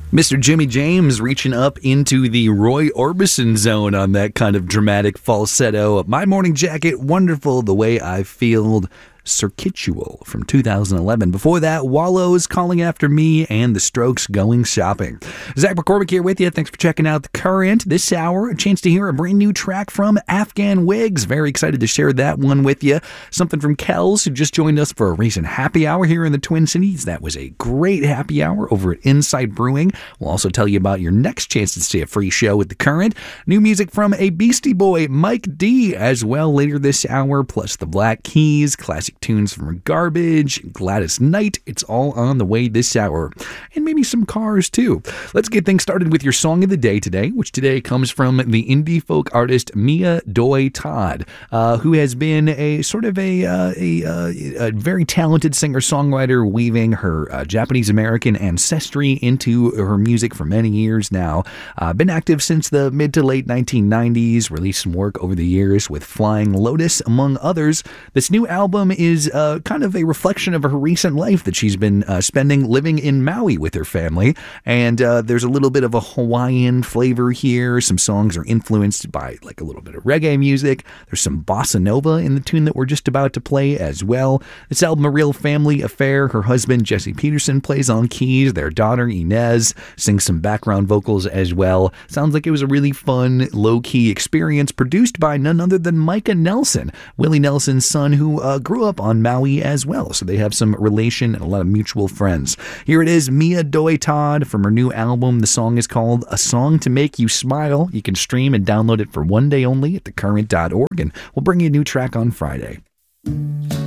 Mr. Jimmy James reaching up into the Roy Orbison zone on that kind of dramatic falsetto. My Morning Jacket, Wonderful the Way I Feel. Circuitual from 2011. Before that, Wallows, Calling After Me, and The Strokes, Going Shopping. Zach McCormick here with you. Thanks for checking out The Current. This hour, a chance to hear a brand new track from Afghan Wigs. Very excited to share that one with you. Something from Kells, who just joined us for a recent happy hour here in the Twin Cities. That was a great happy hour over at Inside Brewing. We'll also tell you about your next chance to see a free show with The Current. New music from a Beastie Boy, Mike D, as well later this hour, plus the Black Keys, classic tunes from Garbage, Gladys Knight. It's all on the way this hour. And maybe some Cars too. Let's get things started with your song of the day today, which today comes from the indie folk artist Mia Doi Todd, who has been a sort of a very talented singer-songwriter, weaving her Japanese-American ancestry into her music for many years now. Been active since the mid to late 1990s, released some work over the years with Flying Lotus, among others. This new album is kind of a reflection of her recent life that she's been spending living in Maui with her family. And there's a little bit of a Hawaiian flavor here. Some songs are influenced by like a little bit of reggae music. There's some bossa nova in the tune that we're just about to play as well. This album, a real family affair. Her husband, Jesse Peterson, plays on keys. Their daughter, Inez, sings some background vocals as well. Sounds like it was a really fun, low-key experience produced by none other than Micah Nelson, Willie Nelson's son, who grew up on Maui as well. So they have some relation and a lot of mutual friends. Here it is, Mia Doi Todd from her new album. The song is called A Song to Make You Smile. You can stream and download it for one day only at thecurrent.org, and we'll bring you a new track on Friday.